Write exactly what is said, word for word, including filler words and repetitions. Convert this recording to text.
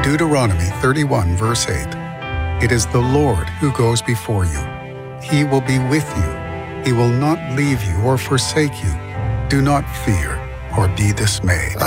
Deuteronomy thirty-one, verse eight. It is the Lord who goes before you. He will be with you. He will not leave you or forsake you. Do not fear or be dismayed.